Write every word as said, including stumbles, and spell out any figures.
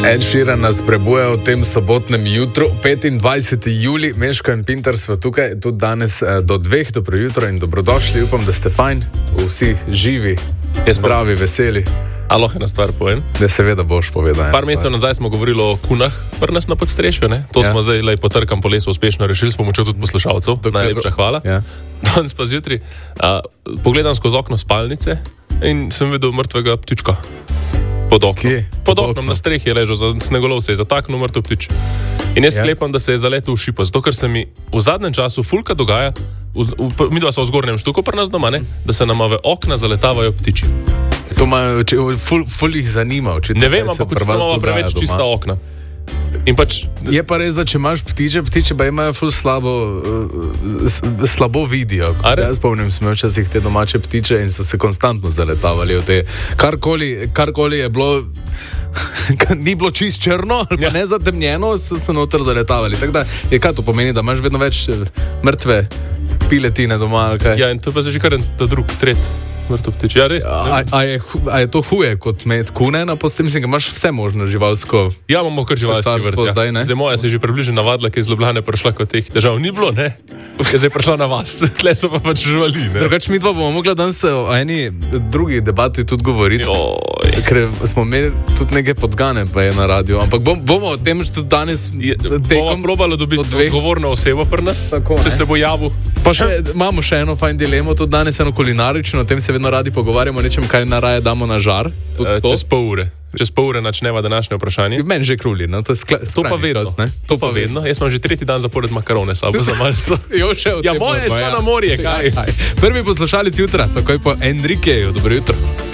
Ed Sheeran nas prebuja v tem sobotnem jutru, petindvajseti julij, Meško in Pintar sva tukaj, tudi danes eh, do dveh, dobro jutro in dobrodošli, upam, da ste fajn, vsi živi, zdravi, veseli. A lahko ena stvar povem? Da seveda boš povedal. Par mesecev nazaj smo govorili o kunah, pri nas na podstrešju, ne? To ja. Smo zdaj lej potrkam po lesu uspešno rešili s pomočjo tudi poslušalcev. Najlepša hvala. Ja. Danes pa zjutraj uh, pogledam skozi okno spalnice in sem videl mrtvega ptička. Pod oknom. Pod oknom na strehi je ležal, za snegolov se je zataknil mrtev ptič. In jaz sklepam, ja. Da se je zaletel v šipo, zato ker se mi v zadnjem času fulka dogaja, v, v, mi dva so v zgornjem štuku pri nas doma, ne? Da se nama v okna zaletavajo ptiči. To ima, če, ful, ful jih zanima. Ne vem, ampak če imamo preveč doma. Čista okna. In pač... Je pa res, da če imaš ptiče, ptiče pa imajo ful slabo, uh, slabo vidijo. Jaz spomnim, smo včasih te domače ptiče in so se konstantno zaletavali v te. Karkoli, karkoli je bilo, ni bilo čist črno, ali pa ja. Ne zatemnjeno, so se noter zaletavali. Tako da, je kaj to pomeni, da imaš vedno več mrtve piletine doma, ali kaj? Ja, in to pa se že kar en drug, tret. Ja, res, a, a, je, a je to huje kot med kune na postem, mislim, da imaš vse možno živalsko. Ja, imamo kar živalski vrt, ja. Zdaj, zdaj moja se je že približno navadila, ki je iz Ljubljane prišla, kot teh težav ni bilo, ne? Je zdaj prišla na vas, tle so pa pač živali, ne? Drugač mi dva bomo mogla danes o eni drugi debati tudi govoriti, Joj. Ker smo imeli tudi neke podgane pa je na radiju, ampak bom, bomo o tem tudi danes bomo probali dobiti odgovorno osebo pri nas, Tako, če ne? Se bo javil. Pa še, imamo še eno fajn dilemo, tudi danes eno kulinarično, o tem se vedno radi pogovarjamo, nečem, kaj naraje damo na žar. E, čez pol ure. Čez pol ure načneva današnje vprašanje. Meni že kruli, no? To, skla, to pa vedno. Čas, to, to pa vedno. Jaz imam že tretji dan zapored makarone sabo za malce. Ja, moja je šla na morje, kaj? Prvi poslušalec jutra, takoj po Enrikeju. Dobro jutro.